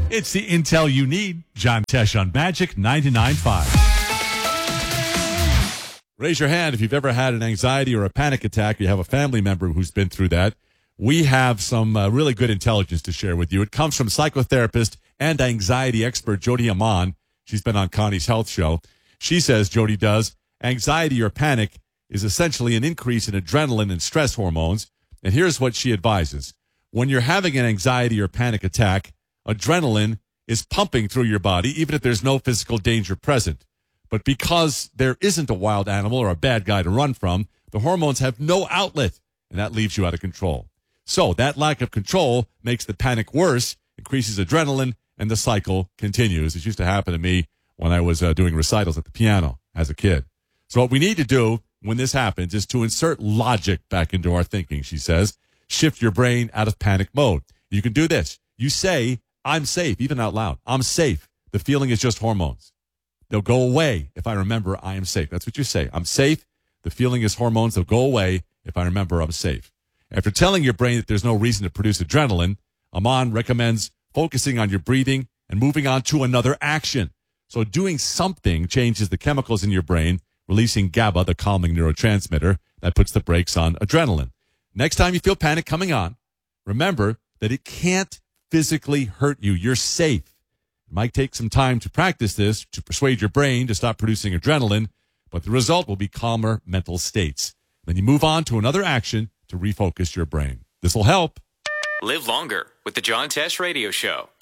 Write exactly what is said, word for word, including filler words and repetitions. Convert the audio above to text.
It's the intel you need. John Tesh on Magic ninety-nine point five. Raise your hand if you've ever had an anxiety or a panic attack. You have a family member who's been through that. We have some uh, really good intelligence to share with you. It comes from psychotherapist and anxiety expert Jody Aman. She's been on Connie's Health Show. She says, Jody does, anxiety or panic is essentially an increase in adrenaline and stress hormones. And here's what she advises. When you're having an anxiety or panic attack, adrenaline is pumping through your body, even if there's no physical danger present. But because there isn't a wild animal or a bad guy to run from, the hormones have no outlet, and that leaves you out of control. So that lack of control makes the panic worse, increases adrenaline, and the cycle continues. It used to happen to me when I was uh, doing recitals at the piano as a kid. So what we need to do when this happens is to insert logic back into our thinking, she says. Shift your brain out of panic mode. You can do this. You say, I'm safe, even out loud. I'm safe. The feeling is just hormones. They'll go away if I remember I am safe. That's what you say. I'm safe. The feeling is hormones. They'll go away if I remember I'm safe. After telling your brain that there's no reason to produce adrenaline, Aman recommends focusing on your breathing and moving on to another action. So doing something changes the chemicals in your brain, releasing GABA, the calming neurotransmitter, that puts the brakes on adrenaline. Next time you feel panic coming on, remember that it can't physically hurt you. You're safe. It might take some time to practice this to persuade your brain to stop producing adrenaline, but the result will be calmer mental states. Then you move on to another action to refocus your brain. This will help. Live longer with the John Tesh Radio Show.